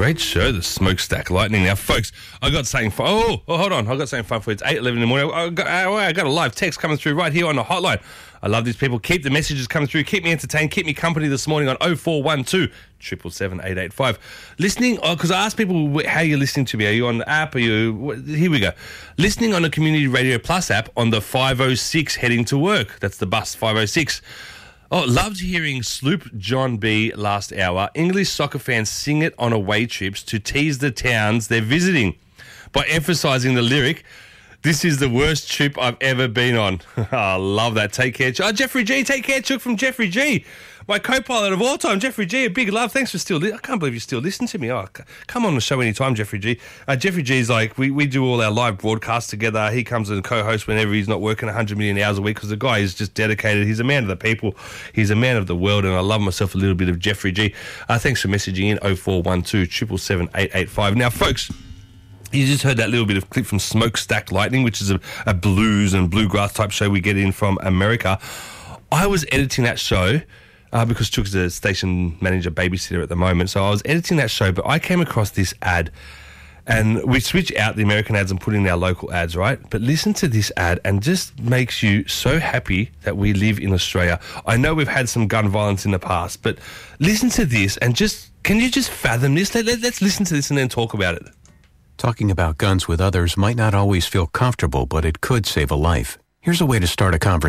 great show, the Smokestack Lightning. Now, folks, I got something fun. Oh, hold on. I got something fun for you. It's 8:11 in the morning. I got a live text coming through right here on the hotline. I love these people. Keep the messages coming through. Keep me entertained. Keep me company this morning on 0412 777 885. Listening, because I asked people how you're listening to me. Are you on the app? Here we go. Listening on the Community Radio Plus app on the 506 heading to work. That's the bus 506. Oh, loved hearing Sloop John B last hour. English soccer fans sing it on away trips to tease the towns they're visiting by emphasising the lyric, "This is the worst trip I've ever been on." I love that. Take care. Oh, Jeffrey G. Take care, Chook from Jeffrey G. My co-pilot of all time, Jeffrey G. A big love. Thanks for I can't believe you still listen to me. Oh, come on the show anytime, Jeffrey G. Jeffrey G's like, we do all our live broadcasts together. He comes and co-hosts whenever he's not working 100 million hours a week because the guy is just dedicated. He's a man of the people. He's a man of the world, and I love myself a little bit of Jeffrey G. Thanks for messaging in 0412 777 885. Now, folks, you just heard that little bit of clip from Smokestack Lightning, which is a blues and bluegrass type show we get in from America. I was editing that show because Chook's a station manager babysitter at the moment, so I was editing that show, but I came across this ad, and we switch out the American ads and put in our local ads, right? But listen to this ad, and just makes you so happy that we live in Australia. I know we've had some gun violence in the past, but listen to this, and can you just fathom this? Let's listen to this and then talk about it. Talking about guns with others might not always feel comfortable, but it could save a life. Here's a way to start a conversation.